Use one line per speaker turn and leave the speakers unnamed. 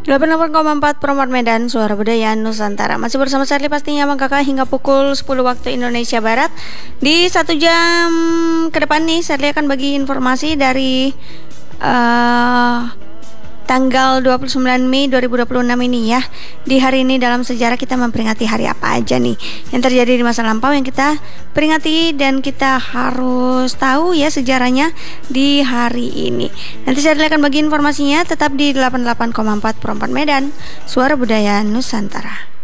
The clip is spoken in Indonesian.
88,4 Promote Medan, Suara Budaya Nusantara. Masih bersama Charlie pastinya Bang Kakak hingga pukul 10 waktu Indonesia Barat. Di 1 jam ke depan nih Charlie akan bagi informasi dari tanggal 29 Mei 2026 ini ya. Di hari ini dalam sejarah kita memperingati hari apa aja nih yang terjadi di masa lampau yang kita peringati dan kita harus tahu ya sejarahnya di hari ini. Nanti saya akan bagi informasinya tetap di 88,4 Perempat Medan, Suara Budaya Nusantara.